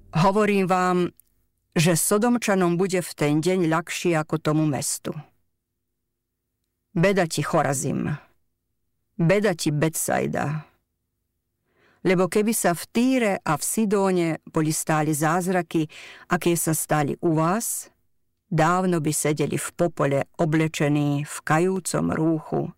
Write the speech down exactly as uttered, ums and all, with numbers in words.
Hovorím vám, že Sodomčanom bude v ten deň ľahšie ako tomu mestu. Beda ti Chorazim, beda ti Betsaida. Lebo keby sa v Týre a v Sidóne boli stáli zázraky, aké sa stali u vás, dávno by sedeli v popole oblečení v kajúcom rúchu